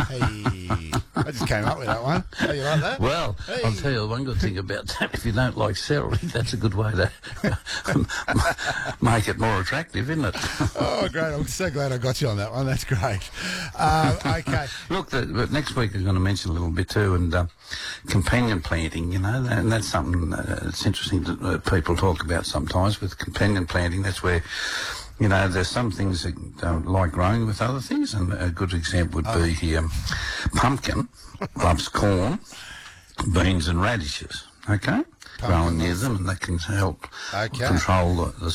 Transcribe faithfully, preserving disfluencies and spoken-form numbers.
Hey, I just came up with that one. How you like that? Well, Hey. I'll tell you one good thing about that. If you don't like celery, that's a good way to make it more attractive, isn't it? Oh, great. I'm so glad I got you on that one. That's great. Um, okay. Look, the, but next week I'm going to mention a little bit too, and uh, companion planting, you know, and that's something uh, that's interesting that uh, people talk about sometimes with companion planting. That's where, you know, there's some things that don't like growing with other things, and a good example would Oh. be um, pumpkin loves corn, beans and radishes, okay? Growing near loves- them, and that can help Okay. control the, the